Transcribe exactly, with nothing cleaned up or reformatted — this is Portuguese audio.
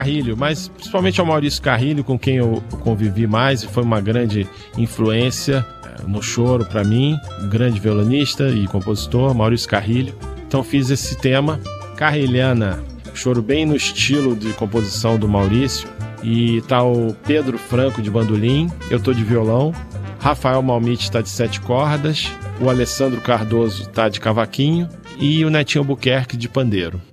Carrilho, mas principalmente ao Maurício Carrilho, com quem eu convivi mais e foi uma grande influência no choro para mim, um grande violonista e compositor, Maurício Carrilho. Então fiz esse tema, Carrilhana, choro bem no estilo de composição do Maurício. E tá o Pedro Franco de bandolim, eu tô de violão, Rafael Malmite está de sete cordas, o Alessandro Cardoso tá de cavaquinho e o Netinho Albuquerque de pandeiro.